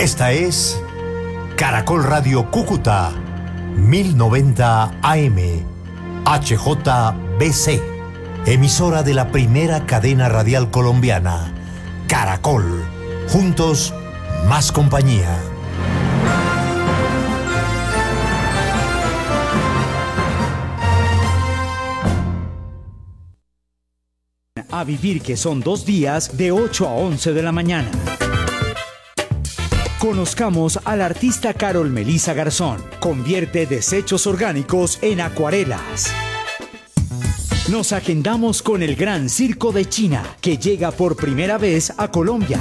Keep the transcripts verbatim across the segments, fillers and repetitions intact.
Esta es Caracol Radio Cúcuta, mil noventa A M, H J B C, emisora de la primera cadena radial colombiana, Caracol. Juntos, más compañía. A vivir, que son dos días de ocho a once de la mañana. Conozcamos a la artista Carol Melissa Garzón. Convierte desechos orgánicos en acuarelas. Nos agendamos con el Gran Circo de China, que llega por primera vez a Colombia.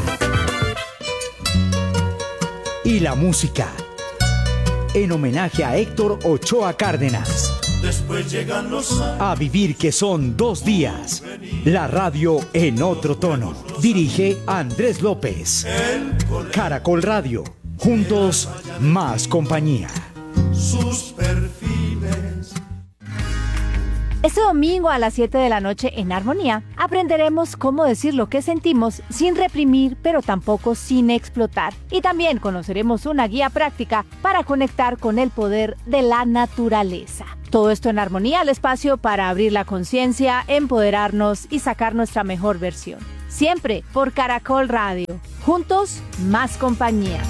Y la música, en homenaje a Héctor Ochoa Cárdenas. Después llegan los años. A vivir, que son dos días. La radio en otro tono. Dirige Andrés López. Caracol Radio. Juntos, más compañía. Sus perfiles. Este domingo a las siete de la noche en Armonía aprenderemos cómo decir lo que sentimos sin reprimir, pero tampoco sin explotar. Y también conoceremos una guía práctica para conectar con el poder de la naturaleza. Todo esto en Armonía, el espacio para abrir la conciencia, empoderarnos y sacar nuestra mejor versión. Siempre por Caracol Radio. Juntos, más compañía.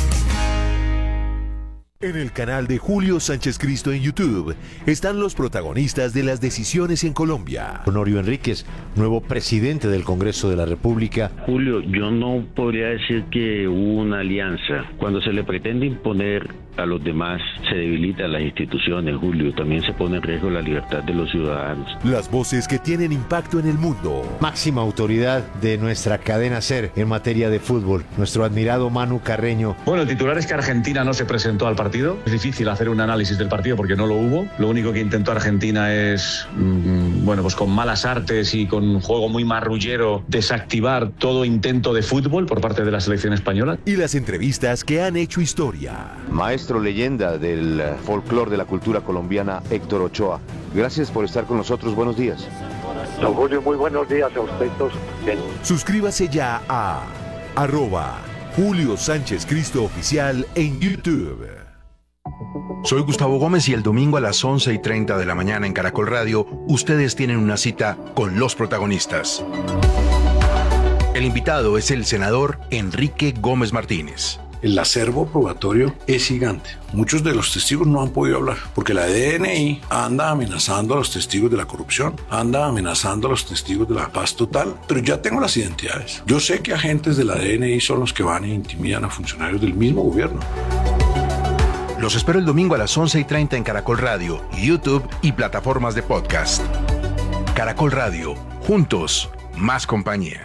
En el canal de Julio Sánchez Cristo en YouTube están los protagonistas de las decisiones en Colombia. Honorio Enríquez, nuevo presidente del Congreso de la República. Julio, yo no podría decir que hubo una alianza. Cuando se le pretende imponer a los demás, se debilitan las instituciones, Julio. También se pone en riesgo la libertad de los ciudadanos. Las voces que tienen impacto en el mundo. Máxima autoridad de nuestra cadena SER en materia de fútbol, nuestro admirado Manu Carreño. Bueno, el titular es que Argentina no se presentó al partido. Es difícil hacer un análisis del partido porque no lo hubo. Lo único que intentó Argentina es, mmm, bueno, pues con malas artes y con un juego muy marrullero, desactivar todo intento de fútbol por parte de la selección española. Y las entrevistas que han hecho historia. Maestro leyenda del folclore de la cultura colombiana, Héctor Ochoa. Gracias por estar con nosotros. Buenos días. Don Julio, muy buenos días a usted todos. Suscríbase ya a arroba Julio Sánchez Cristo Oficial en YouTube. Soy Gustavo Gómez y el domingo a las once y treinta de la mañana en Caracol Radio, ustedes tienen una cita con los protagonistas. El invitado es el senador Enrique Gómez Martínez. El acervo probatorio es gigante. Muchos de los testigos no han podido hablar porque la D N I anda amenazando a los testigos de la corrupción, anda amenazando a los testigos de la paz total, pero ya tengo las identidades. Yo sé que agentes de la D N I son los que van e intimidan a funcionarios del mismo gobierno. Los espero el domingo a las once y treinta en Caracol Radio, YouTube y plataformas de podcast. Caracol Radio, juntos, más compañía.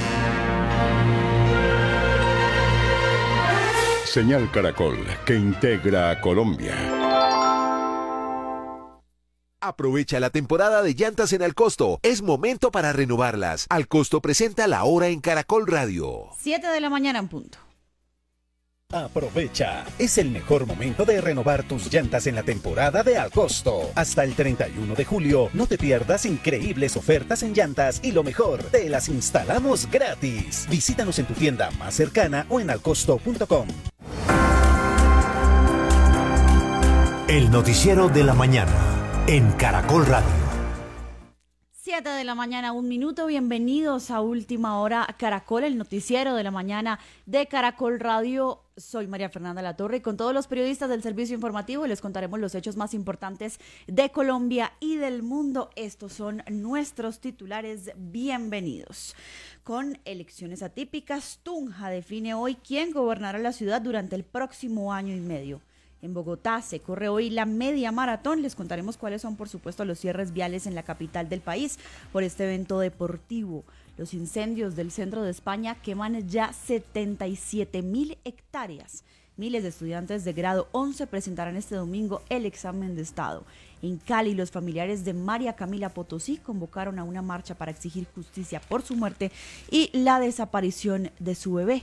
Señal Caracol, que integra a Colombia. Aprovecha la temporada de llantas en Alcosto. Es momento para renovarlas. Alcosto presenta La Hora en Caracol Radio. siete de la mañana en punto. Aprovecha, es el mejor momento de renovar tus llantas en la temporada de Alcosto. Hasta el treinta y uno de julio, no te pierdas increíbles ofertas en llantas y lo mejor, te las instalamos gratis. Visítanos en tu tienda más cercana o en alcosto punto com. El noticiero de la mañana en Caracol Radio. siete de la mañana, un minuto. Bienvenidos a Última Hora Caracol, el noticiero de la mañana de Caracol Radio. Soy María Fernanda Latorre y con todos los periodistas del servicio informativo les contaremos los hechos más importantes de Colombia y del mundo. Estos son nuestros titulares. Bienvenidos. Con elecciones atípicas, Tunja define hoy quién gobernará la ciudad durante el próximo año y medio. En Bogotá se corre hoy la media maratón. Les contaremos cuáles son, por supuesto, los cierres viales en la capital del país por este evento deportivo. Los incendios del centro de España queman ya setenta y siete mil hectáreas. Miles de estudiantes de grado once presentarán este domingo el examen de estado. En Cali, los familiares de María Camila Potosí convocaron a una marcha para exigir justicia por su muerte y la desaparición de su bebé.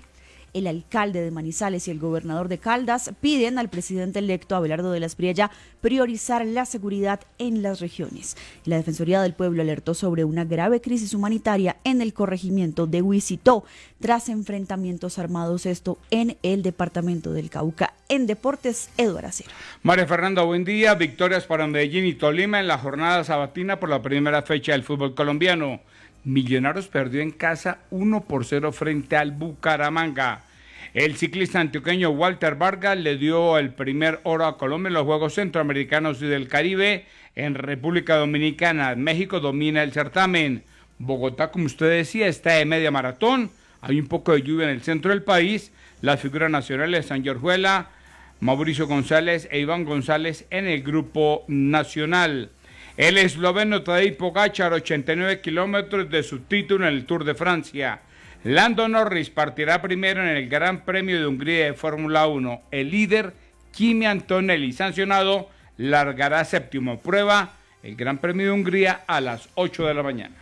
El alcalde de Manizales y el gobernador de Caldas piden al presidente electo Abelardo de la Espriella priorizar la seguridad en las regiones. La Defensoría del Pueblo alertó sobre una grave crisis humanitaria en el corregimiento de Huicitó tras enfrentamientos armados, esto en el departamento del Cauca. En deportes, Eduardo Acero. María Fernanda, buen día. Victorias para Medellín y Tolima en la jornada sabatina por la primera fecha del fútbol colombiano. Millonarios perdió en casa uno por cero frente al Bucaramanga. El ciclista antioqueño Walter Vargas le dio el primer oro a Colombia en los Juegos Centroamericanos y del Caribe en República Dominicana. México domina el certamen. Bogotá, como usted decía, está de media maratón. Hay un poco de lluvia en el centro del país. Las figuras nacionales, San Orjuela, Mauricio González e Iván González en el grupo nacional. El esloveno Tadej Pogačar, ochenta y nueve kilómetros de su título en el Tour de Francia. Lando Norris partirá primero en el Gran Premio de Hungría de Fórmula uno. El líder, Kimi Antonelli, sancionado, largará séptimo. Prueba el Gran Premio de Hungría a las ocho de la mañana.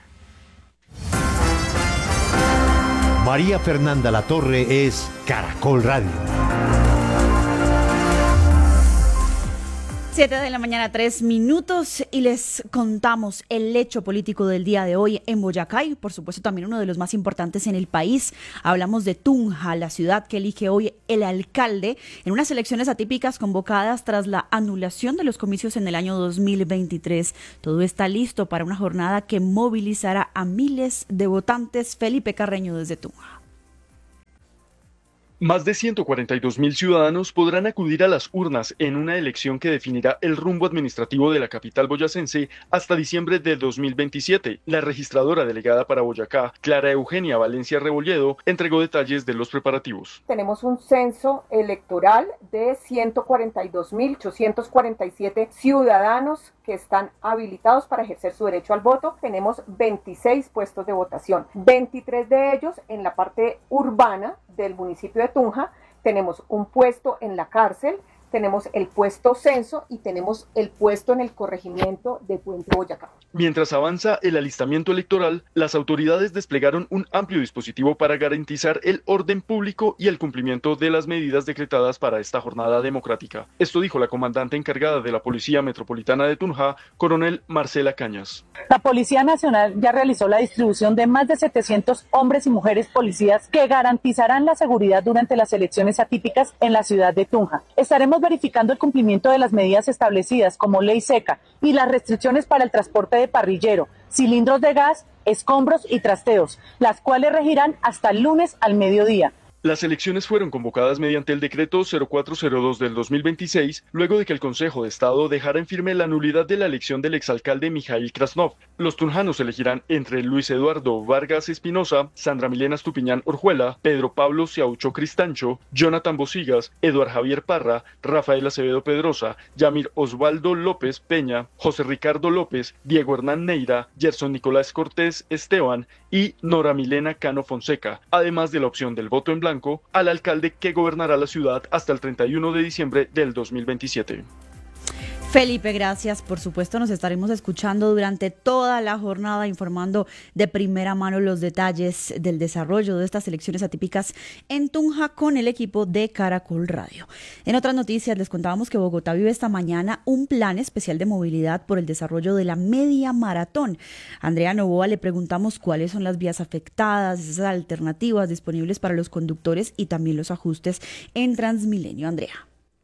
María Fernanda Latorre es Caracol Radio. siete de la mañana, tres minutos, y les contamos el hecho político del día de hoy en Boyacá y por supuesto también uno de los más importantes en el país. Hablamos de Tunja, la ciudad que elige hoy el alcalde en unas elecciones atípicas convocadas tras la anulación de los comicios en el año dos mil veintitrés. Todo está listo para una jornada que movilizará a miles de votantes. Felipe Carreño desde Tunja. Más de ciento cuarenta y dos mil ciudadanos podrán acudir a las urnas en una elección que definirá el rumbo administrativo de la capital boyacense hasta diciembre de dos mil veintisiete. La registradora delegada para Boyacá, Clara Eugenia Valencia Rebolledo, entregó detalles de los preparativos. Tenemos un censo electoral de ciento cuarenta y dos mil ochocientos cuarenta y siete ciudadanos que están habilitados para ejercer su derecho al voto. Tenemos veintiséis puestos de votación, veintitrés de ellos en la parte urbana del municipio de Tunja. Tenemos un puesto en la cárcel, tenemos el puesto censo y tenemos el puesto en el corregimiento de Puente Boyacá. Mientras avanza el alistamiento electoral, las autoridades desplegaron un amplio dispositivo para garantizar el orden público y el cumplimiento de las medidas decretadas para esta jornada democrática. Esto dijo la comandante encargada de la Policía Metropolitana de Tunja, coronel Marcela Cañas. La Policía Nacional ya realizó la distribución de más de setecientos hombres y mujeres policías que garantizarán la seguridad durante las elecciones atípicas en la ciudad de Tunja. Estaremos verificando el cumplimiento de las medidas establecidas como ley seca y las restricciones para el transporte de parrillero, cilindros de gas, escombros y trasteos, las cuales regirán hasta el lunes al mediodía. Las elecciones fueron convocadas mediante el decreto cero cuatro cero dos del dos mil veintiséis, luego de que el Consejo de Estado dejara en firme la nulidad de la elección del exalcalde Mijail Krasnov. Los tunjanos elegirán entre Luis Eduardo Vargas Espinosa, Sandra Milena Estupiñán Orjuela, Pedro Pablo Ciaucho Cristancho, Jonathan Bosigas, Eduard Javier Parra, Rafael Acevedo Pedrosa, Yamir Osvaldo López Peña, José Ricardo López, Diego Hernán Neira, Gerson Nicolás Cortés Esteban y Nora Milena Cano Fonseca, además de la opción del voto en blanco al alcalde que gobernará la ciudad hasta el treinta y uno de diciembre del dos mil veintisiete. Felipe, gracias. Por supuesto, nos estaremos escuchando durante toda la jornada, informando de primera mano los detalles del desarrollo de estas elecciones atípicas en Tunja con el equipo de Caracol Radio. En otras noticias, les contábamos que Bogotá vive esta mañana un plan especial de movilidad por el desarrollo de la media maratón. A Andrea Novoa le preguntamos cuáles son las vías afectadas, esas alternativas disponibles para los conductores y también los ajustes en Transmilenio. Andrea.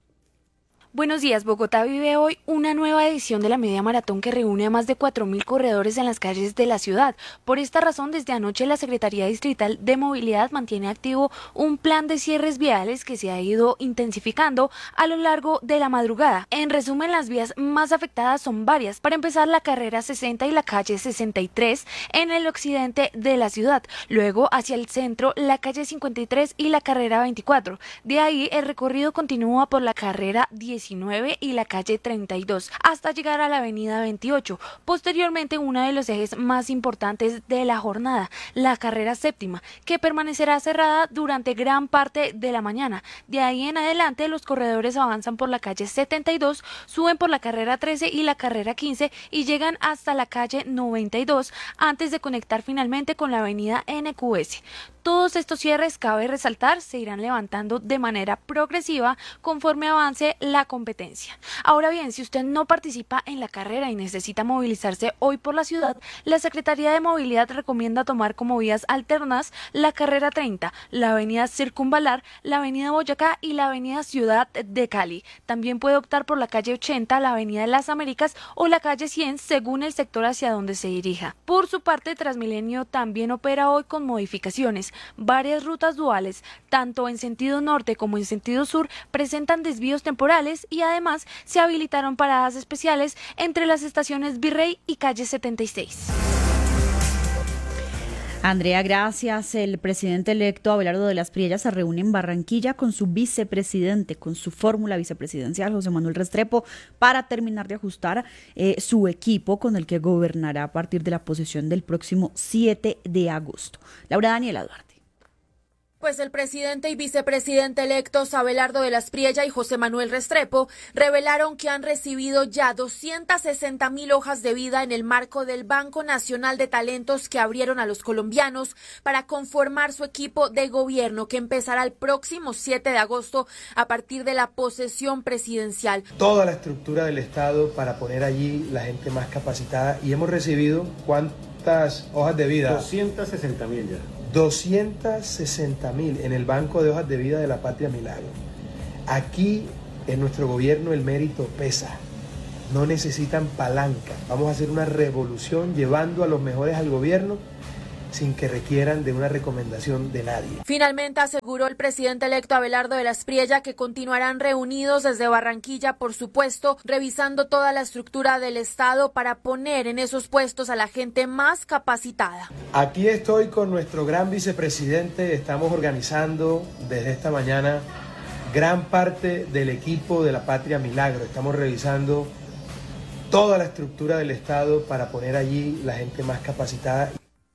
Buenos días. Bogotá vive hoy una nueva edición de la media maratón que reúne a más de cuatro mil corredores en las calles de la ciudad. Por esta razón, desde anoche la Secretaría Distrital de Movilidad mantiene activo un plan de cierres viales que se ha ido intensificando a lo largo de la madrugada. En resumen, las vías más afectadas son varias. Para empezar, la carrera sesenta y la calle sesenta y tres en el occidente de la ciudad. Luego, hacia el centro, la calle cincuenta y tres y la carrera veinticuatro. De ahí, el recorrido continúa por la carrera diecinueve y la calle treinta y dos hasta llegar a la avenida veintiocho. Posteriormente, uno de los ejes más importantes de la jornada, la carrera séptima, que permanecerá cerrada durante gran parte de la mañana. De ahí en adelante, los corredores avanzan por la calle setenta y dos, suben por la carrera trece y la carrera quince y llegan hasta la calle noventa y dos antes de conectar finalmente con la avenida N Q S. Todos estos cierres, cabe resaltar, se irán levantando de manera progresiva conforme avance la competencia. Ahora bien, si usted no participa en la carrera y necesita movilizarse hoy por la ciudad, la Secretaría de Movilidad recomienda tomar como vías alternas la carrera treinta, la avenida Circunvalar, la avenida Boyacá y la avenida Ciudad de Cali. También puede optar por la calle ochenta, la avenida de las Américas o la calle cien según el sector hacia donde se dirija. Por su parte, Transmilenio también opera hoy con modificaciones. Varias rutas duales, tanto en sentido norte como en sentido sur, presentan desvíos temporales y además se habilitaron paradas especiales entre las estaciones Virrey y calle setenta y seis. Andrea, gracias. El presidente electo Abelardo de las Priellas se reúne en Barranquilla con su vicepresidente, con su fórmula vicepresidencial, José Manuel Restrepo, para terminar de ajustar eh, su equipo con el que gobernará a partir de la posesión del próximo siete de agosto. Laura Daniela Duarte. Pues el presidente y vicepresidente electos Abelardo de las Priellas y José Manuel Restrepo revelaron que han recibido ya doscientas sesenta mil hojas de vida en el marco del Banco Nacional de Talentos que abrieron a los colombianos para conformar su equipo de gobierno que empezará el próximo siete de agosto a partir de la posesión presidencial. Toda la estructura del Estado para poner allí la gente más capacitada y hemos recibido ¿cuántas hojas de vida? doscientas sesenta mil ya. doscientas sesenta mil en el Banco de Hojas de Vida de la Patria Milagro. Aquí en nuestro gobierno el mérito pesa, no necesitan palanca. Vamos a hacer una revolución llevando a los mejores al gobierno sin que requieran de una recomendación de nadie. Finalmente aseguró el presidente electo Abelardo de las Priellas que continuarán reunidos desde Barranquilla, por supuesto, revisando toda la estructura del Estado para poner en esos puestos a la gente más capacitada. Aquí estoy con nuestro gran vicepresidente, estamos organizando desde esta mañana gran parte del equipo de la Patria Milagro, estamos revisando toda la estructura del Estado para poner allí la gente más capacitada.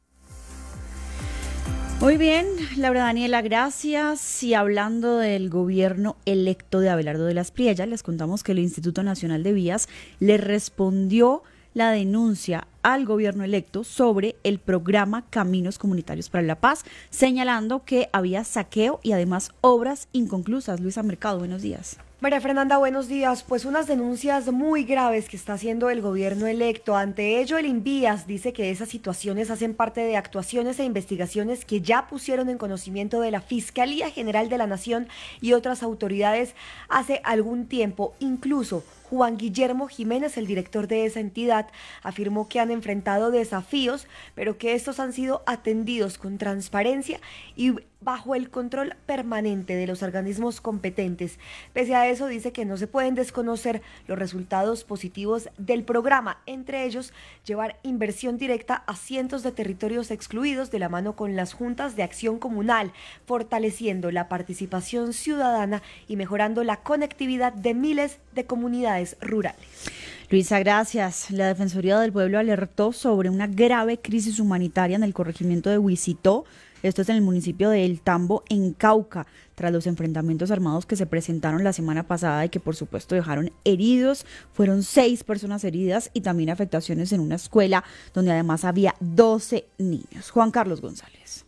Muy bien, Laura Daniela, gracias. Y hablando del gobierno electo de Abelardo de las Priellas, les contamos que el Instituto Nacional de Vías le respondió la denuncia al gobierno electo sobre el programa Caminos Comunitarios para la Paz, señalando que había saqueo y además obras inconclusas. Luisa Mercado, buenos días. María Fernanda, buenos días. Pues unas denuncias muy graves que está haciendo el gobierno electo. Ante ello, el INVÍAS dice que esas situaciones hacen parte de actuaciones e investigaciones que ya pusieron en conocimiento de la Fiscalía General de la Nación y otras autoridades hace algún tiempo. Incluso Juan Guillermo Jiménez, el director de esa entidad, afirmó que han enfrentado desafíos, pero que estos han sido atendidos con transparencia y bajo el control permanente de los organismos competentes. Pese a eso, dice que no se pueden desconocer los resultados positivos del programa, entre ellos llevar inversión directa a cientos de territorios excluidos de la mano con las juntas de acción comunal, fortaleciendo la participación ciudadana y mejorando la conectividad de miles de comunidades rurales. Luisa, gracias. La Defensoría del Pueblo alertó sobre una grave crisis humanitaria en el corregimiento de Huicitó. Esto es en el municipio de El Tambo, en Cauca, tras los enfrentamientos armados que se presentaron la semana pasada y que por supuesto dejaron heridos. Fueron seis personas heridas y también afectaciones en una escuela donde además había doce niños. Juan Carlos González.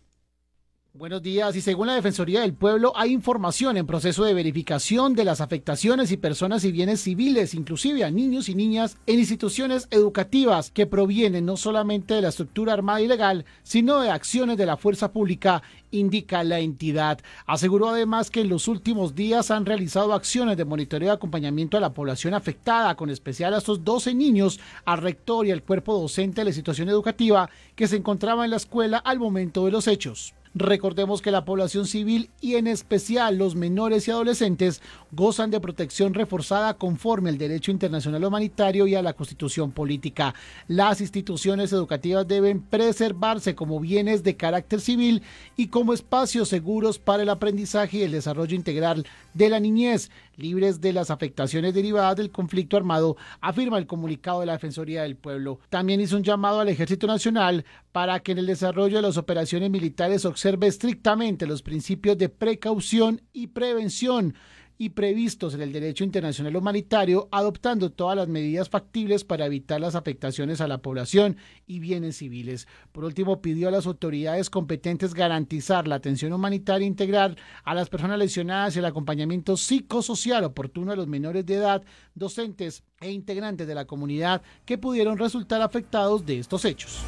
Buenos días. Y según la Defensoría del Pueblo, hay información en proceso de verificación de las afectaciones y personas y bienes civiles, inclusive a niños y niñas en instituciones educativas que provienen no solamente de la estructura armada ilegal, sino de acciones de la fuerza pública, indica la entidad. Aseguró además que en los últimos días han realizado acciones de monitoreo y acompañamiento a la población afectada, con especial a estos doce niños, al rector y al cuerpo docente de la institución educativa que se encontraba en la escuela al momento de los hechos. Recordemos que la población civil y en especial los menores y adolescentes gozan de protección reforzada conforme al derecho internacional humanitario y a la Constitución política. Las instituciones educativas deben preservarse como bienes de carácter civil y como espacios seguros para el aprendizaje y el desarrollo integral de la niñez, libres de las afectaciones derivadas del conflicto armado, afirma el comunicado de la Defensoría del Pueblo. También hizo un llamado al Ejército Nacional para que en el desarrollo de las operaciones militares observe estrictamente los principios de precaución y prevención y previstos en el derecho internacional humanitario, adoptando todas las medidas factibles para evitar las afectaciones a la población y bienes civiles. Por último, pidió a las autoridades competentes garantizar la atención humanitaria integral a las personas lesionadas y el acompañamiento psicosocial oportuno a los menores de edad, docentes e integrantes de la comunidad que pudieron resultar afectados de estos hechos.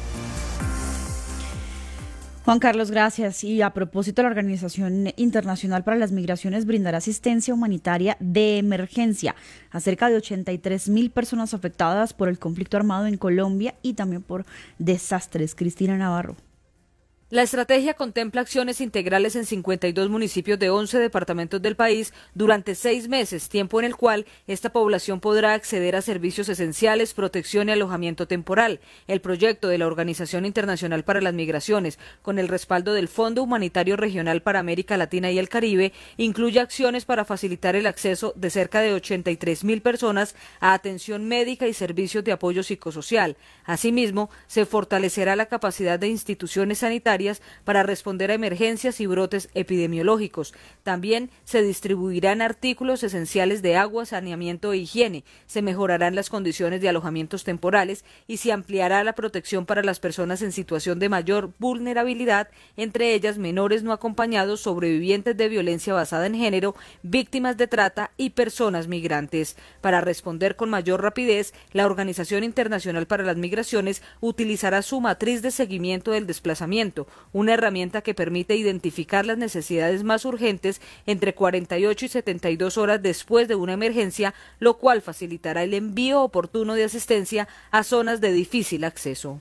Juan Carlos, gracias. Y a propósito, la Organización Internacional para las Migraciones brindará asistencia humanitaria de emergencia a cerca de ochenta y tres mil personas afectadas por el conflicto armado en Colombia y también por desastres. Cristina Navarro. La estrategia contempla acciones integrales en cincuenta y dos municipios de once departamentos del país durante seis meses, tiempo en el cual esta población podrá acceder a servicios esenciales, protección y alojamiento temporal. El proyecto de la Organización Internacional para las Migraciones, con el respaldo del Fondo Humanitario Regional para América Latina y el Caribe, incluye acciones para facilitar el acceso de cerca de ochenta y tres mil personas a atención médica y servicios de apoyo psicosocial. Asimismo, se fortalecerá la capacidad de instituciones sanitarias para responder a emergencias y brotes epidemiológicos. También se distribuirán artículos esenciales de agua, saneamiento e higiene, se mejorarán las condiciones de alojamientos temporales y se ampliará la protección para las personas en situación de mayor vulnerabilidad, entre ellas menores no acompañados, sobrevivientes de violencia basada en género, víctimas de trata y personas migrantes. Para responder con mayor rapidez, la Organización Internacional para las Migraciones utilizará su matriz de seguimiento del desplazamiento, una herramienta que permite identificar las necesidades más urgentes entre cuarenta y ocho y setenta y dos horas después de una emergencia, lo cual facilitará el envío oportuno de asistencia a zonas de difícil acceso.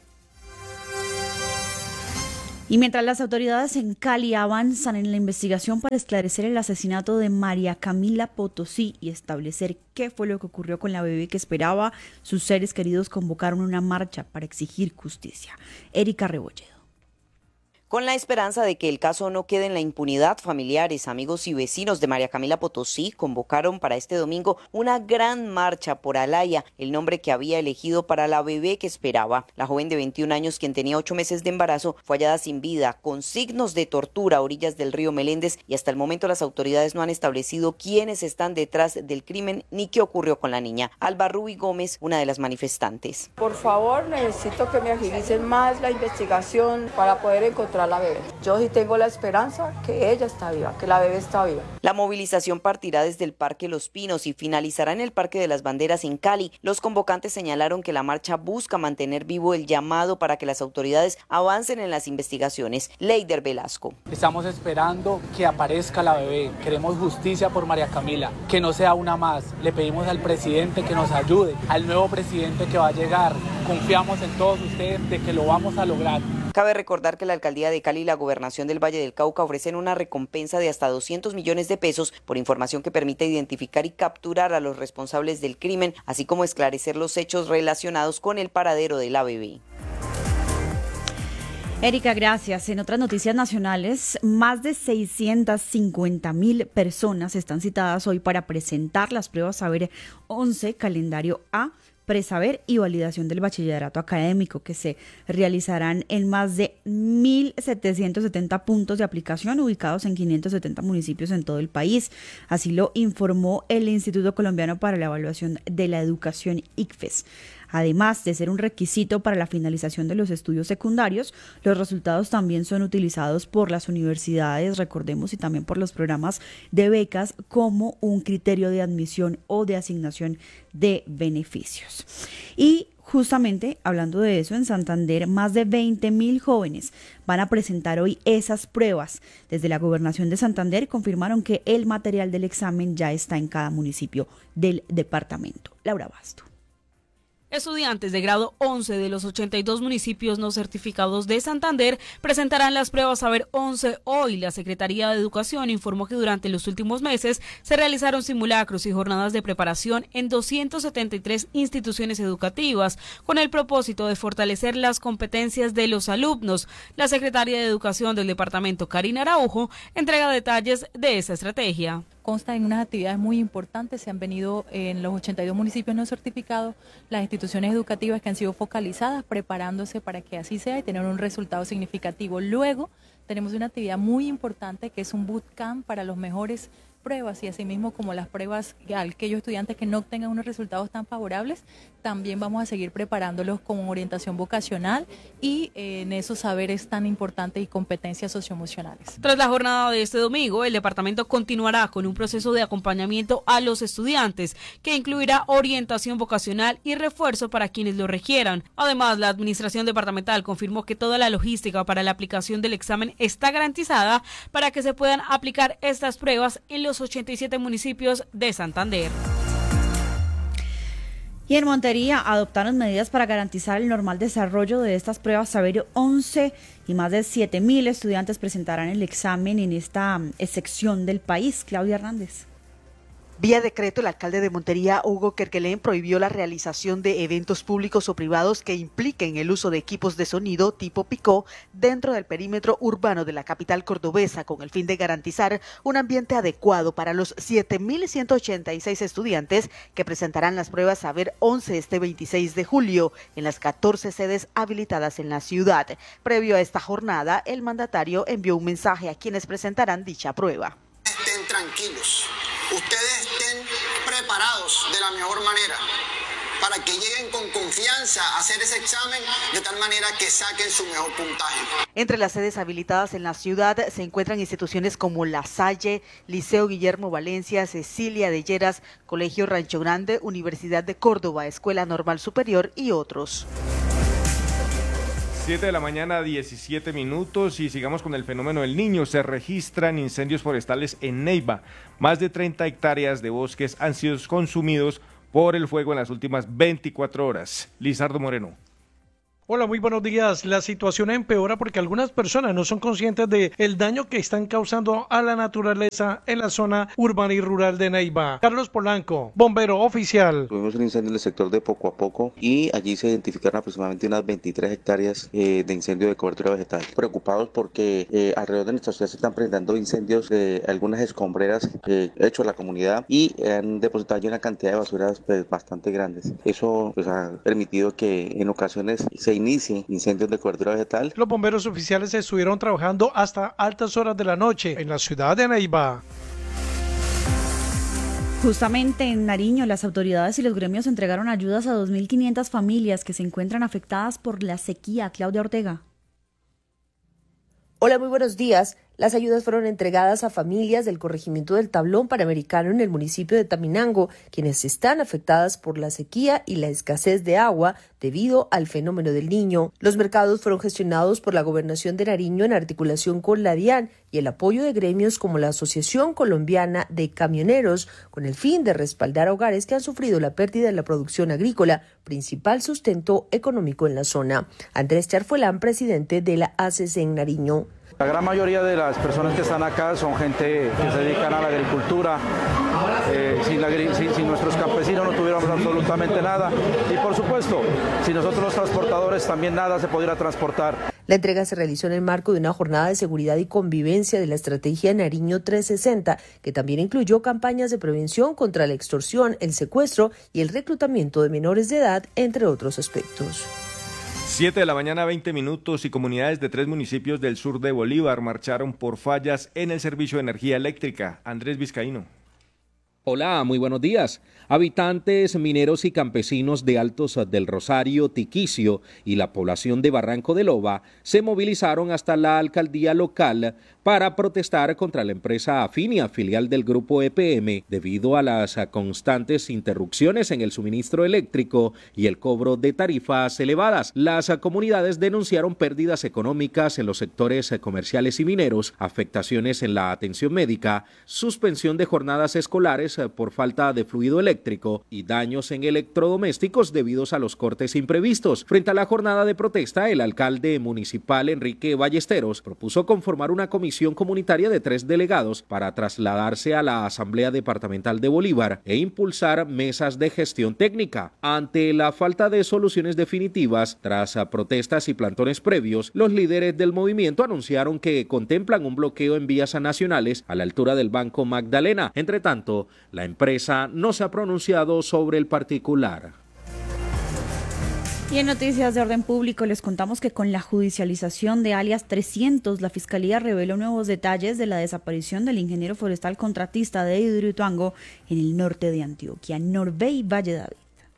Y mientras las autoridades en Cali avanzan en la investigación para esclarecer el asesinato de María Camila Potosí y establecer qué fue lo que ocurrió con la bebé que esperaba, sus seres queridos convocaron una marcha para exigir justicia. Erika Rebolledo. Con la esperanza de que el caso no quede en la impunidad, familiares, amigos y vecinos de María Camila Potosí convocaron para este domingo una gran marcha por Alaya, el nombre que había elegido para la bebé que esperaba. La joven de veintiún años, quien tenía ocho meses de embarazo, fue hallada sin vida, con signos de tortura a orillas del río Meléndez, y hasta el momento las autoridades no han establecido quiénes están detrás del crimen ni qué ocurrió con la niña. Alba Rubi Gómez, una de las manifestantes. Por favor, necesito que me agilicen más la investigación para poder encontrar la bebé. Yo sí tengo la esperanza que ella está viva, que la bebé está viva. La movilización partirá desde el Parque Los Pinos y finalizará en el Parque de las Banderas en Cali. Los convocantes señalaron que la marcha busca mantener vivo el llamado para que las autoridades avancen en las investigaciones. Leider Velasco. Estamos esperando que aparezca la bebé. Queremos justicia por María Camila, que no sea una más. Le pedimos al presidente que nos ayude, al nuevo presidente que va a llegar. Confiamos en todos ustedes de que lo vamos a lograr. Cabe recordar que la Alcaldía de Cali y la Gobernación del Valle del Cauca ofrecen una recompensa de hasta doscientos millones de pesos por información que permite identificar y capturar a los responsables del crimen, así como esclarecer los hechos relacionados con el paradero de la bebé. Erika, gracias. En otras noticias nacionales, más de seiscientas cincuenta mil personas están citadas hoy para presentar las pruebas Saber once, calendario A, presaber y validación del bachillerato académico, que se realizarán en más de mil setecientos setenta puntos de aplicación ubicados en quinientos setenta municipios en todo el país. Así lo informó el Instituto Colombiano para la Evaluación de la Educación, ICFES. Además de ser un requisito para la finalización de los estudios secundarios, los resultados también son utilizados por las universidades, recordemos, y también por los programas de becas como un criterio de admisión o de asignación de beneficios. Y justamente hablando de eso, en Santander, más de veinte mil jóvenes van a presentar hoy esas pruebas. Desde la Gobernación de Santander confirmaron que el material del examen ya está en cada municipio del departamento. Laura Basto. Estudiantes de grado once de los ochenta y dos municipios no certificados de Santander presentarán las pruebas Saber once hoy. La Secretaría de Educación informó que durante los últimos meses se realizaron simulacros y jornadas de preparación en doscientas setenta y tres instituciones educativas con el propósito de fortalecer las competencias de los alumnos. La Secretaria de Educación del departamento, Karina Araujo, entrega detalles de esa estrategia. Consta en unas actividades muy importantes, se han venido en los ochenta y dos municipios no certificados, las instituciones educativas que han sido focalizadas, preparándose para que así sea y tener un resultado significativo. Luego tenemos una actividad muy importante que es un bootcamp para los mejores pruebas y asimismo como las pruebas a aquellos estudiantes que no obtengan unos resultados tan favorables, también vamos a seguir preparándolos con orientación vocacional y eh, en esos saberes tan importantes y competencias socioemocionales. Tras la jornada de este domingo, el departamento continuará con un proceso de acompañamiento a los estudiantes que incluirá orientación vocacional y refuerzo para quienes lo requieran. Además, la administración departamental confirmó que toda la logística para la aplicación del examen está garantizada para que se puedan aplicar estas pruebas en los ochenta y siete municipios de Santander. Y en Montería adoptaron medidas para garantizar el normal desarrollo de estas pruebas Saber once y más de siete mil estudiantes presentarán el examen en esta sección del país. Claudia Hernández. Vía decreto, el alcalde de Montería, Hugo Kerkelén, prohibió la realización de eventos públicos o privados que impliquen el uso de equipos de sonido tipo picó dentro del perímetro urbano de la capital cordobesa, con el fin de garantizar un ambiente adecuado para los siete mil ciento ochenta y seis estudiantes que presentarán las pruebas Saber once este veintiséis de julio en las catorce sedes habilitadas en la ciudad. Previo a esta jornada, el mandatario envió un mensaje a quienes presentarán dicha prueba. Estén tranquilos. Ustedes estén preparados de la mejor manera para que lleguen con confianza a hacer ese examen de tal manera que saquen su mejor puntaje. Entre las sedes habilitadas en la ciudad se encuentran instituciones como La Salle, Liceo Guillermo Valencia, Cecilia de Lleras, Colegio Rancho Grande, Universidad de Córdoba, Escuela Normal Superior y otros. siete de la mañana, diecisiete minutos, y sigamos con el fenómeno del Niño. Se registran incendios forestales en Neiva. Más de treinta hectáreas de bosques han sido consumidos por el fuego en las últimas veinticuatro horas. Lizardo Moreno. Hola, muy buenos días. La situación empeora porque algunas personas no son conscientes de el daño que están causando a la naturaleza en la zona urbana y rural de Neiva. Carlos Polanco, bombero oficial. Tuvimos un incendio en el sector de Poco a Poco y allí se identificaron aproximadamente unas veintitrés hectáreas eh, de incendio de cobertura vegetal. Preocupados porque eh, alrededor de nuestra ciudad se están presentando incendios de algunas escombreras que ha hecho la comunidad y han depositado allí una cantidad de basuras pues, bastante grandes. Eso pues, ha permitido que en ocasiones se inicie incendios de cobertura vegetal. Los bomberos oficiales estuvieron trabajando hasta altas horas de la noche en la ciudad de Neiva. Justamente en Nariño, las autoridades y los gremios entregaron ayudas a dos mil quinientas familias que se encuentran afectadas por la sequía. Claudia Ortega. Hola, muy buenos días. Las ayudas fueron entregadas a familias del corregimiento del Tablón Panamericano en el municipio de Taminango, quienes están afectadas por la sequía y la escasez de agua debido al fenómeno del Niño. Los mercados fueron gestionados por la Gobernación de Nariño en articulación con la DIAN y el apoyo de gremios como la Asociación Colombiana de Camioneros, con el fin de respaldar a hogares que han sufrido la pérdida de la producción agrícola, principal sustento económico en la zona. Andrés Charfuelán, presidente de la A C C en Nariño. La gran mayoría de las personas que están acá son gente que se dedican a la agricultura. Eh, sin, la, sin, sin nuestros campesinos no tuviéramos absolutamente nada. Y por supuesto, sin nosotros los transportadores también nada se pudiera transportar. La entrega se realizó en el marco de una jornada de seguridad y convivencia de la estrategia Nariño trescientos sesenta, que también incluyó campañas de prevención contra la extorsión, el secuestro y el reclutamiento de menores de edad, entre otros aspectos. siete de la mañana, veinte minutos, y comunidades de tres municipios del sur de Bolívar marcharon por fallas en el servicio de energía eléctrica. Andrés Vizcaíno. Hola, muy buenos días. Habitantes, mineros y campesinos de Altos del Rosario, Tiquicio y la población de Barranco de Loba se movilizaron hasta la alcaldía local para protestar contra la empresa Afinia, filial del grupo E P M, debido a las constantes interrupciones en el suministro eléctrico y el cobro de tarifas elevadas. Las comunidades denunciaron pérdidas económicas en los sectores comerciales y mineros, afectaciones en la atención médica, suspensión de jornadas escolares por falta de fluido eléctrico y daños en electrodomésticos debidos a los cortes imprevistos. Frente a la jornada de protesta, el alcalde municipal Enrique Ballesteros propuso conformar una comisión comunitaria de tres delegados para trasladarse a la Asamblea Departamental de Bolívar e impulsar mesas de gestión técnica. Ante la falta de soluciones definitivas, tras protestas y plantones previos, los líderes del movimiento anunciaron que contemplan un bloqueo en vías nacionales a la altura del Banco Magdalena. Entre tanto, la empresa no se ha pronunciado sobre el particular. Y en noticias de orden público les contamos que con la judicialización de alias trescientos, la Fiscalía reveló nuevos detalles de la desaparición del ingeniero forestal contratista de Hidroituango en el norte de Antioquia, Norbey Valle David.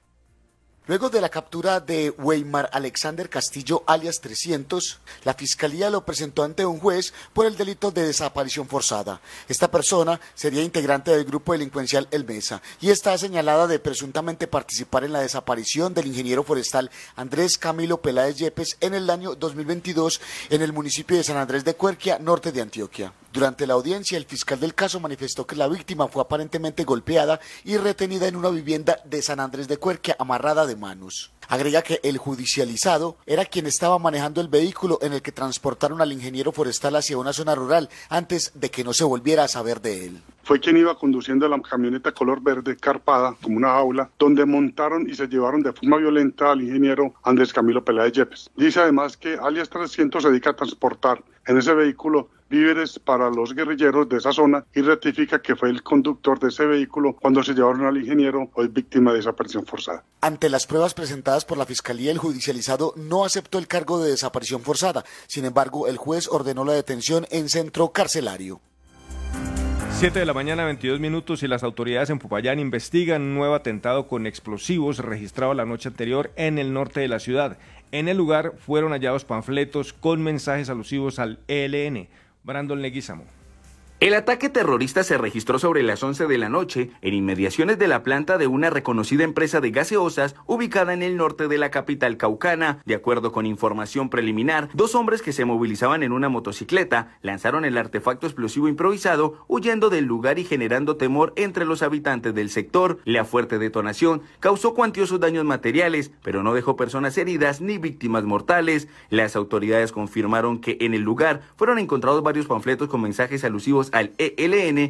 Luego de la captura de Weimar Alexander Castillo, alias trescientos, la Fiscalía lo presentó ante un juez por el delito de desaparición forzada. Esta persona sería integrante del grupo delincuencial El Mesa y está señalada de presuntamente participar en la desaparición del ingeniero forestal Andrés Camilo Peláez Yepes en el año dos mil veintidós en el municipio de San Andrés de Cuerquia, norte de Antioquia. Durante la audiencia, el fiscal del caso manifestó que la víctima fue aparentemente golpeada y retenida en una vivienda de San Andrés de Cuerquia, amarrada de manos. Agrega que el judicializado era quien estaba manejando el vehículo en el que transportaron al ingeniero forestal hacia una zona rural antes de que no se volviera a saber de él. Fue quien iba conduciendo la camioneta color verde carpada como una jaula, donde montaron y se llevaron de forma violenta al ingeniero Andrés Camilo Peláez Yepes. Dice además que alias trescientos se dedica a transportar en ese vehículo víveres para los guerrilleros de esa zona y ratifica que fue el conductor de ese vehículo cuando se llevaron al ingeniero, hoy víctima de desaparición forzada. Ante las pruebas presentadas por la Fiscalía, el judicializado no aceptó el cargo de desaparición forzada. Sin embargo, el juez ordenó la detención en centro carcelario. siete de la mañana, veintidós minutos, y las autoridades en Popayán investigan un nuevo atentado con explosivos registrado la noche anterior en el norte de la ciudad. En el lugar fueron hallados panfletos con mensajes alusivos al E L N. Brandon Leguizamo. El ataque terrorista se registró sobre las once de la noche en inmediaciones de la planta de una reconocida empresa de gaseosas ubicada en el norte de la capital caucana. De acuerdo con información preliminar, dos hombres que se movilizaban en una motocicleta lanzaron el artefacto explosivo improvisado, huyendo del lugar y generando temor entre los habitantes del sector. La fuerte detonación causó cuantiosos daños materiales, pero no dejó personas heridas ni víctimas mortales. Las autoridades confirmaron que en el lugar fueron encontrados varios panfletos con mensajes alusivos al E L N